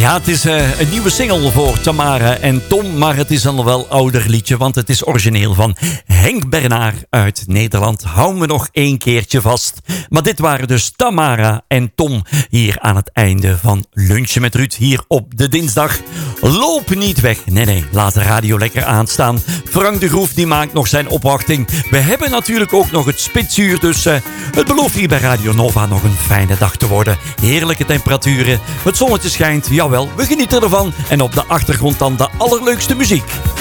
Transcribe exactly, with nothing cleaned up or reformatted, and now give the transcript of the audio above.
Ja, het is uh, een nieuwe single voor Tamara en Tom, maar het is een wel ouder liedje, want het is origineel van Henk Bernard uit Nederland. Hou me nog één keertje vast. Maar dit waren dus Tamara en Tom hier aan het einde van Lunchen met Ruud hier op de dinsdag. Loop niet weg. Nee, nee, laat de radio lekker aanstaan. Frank de Groef die maakt nog zijn opwachting. We hebben natuurlijk ook nog het spitsuur, dus uh, het belooft hier bij Radio Nova nog een fijne dag te worden. Heerlijke temperaturen, het zonnetje schijnt, jawel, we genieten ervan. En op de achtergrond dan de allerleukste muziek.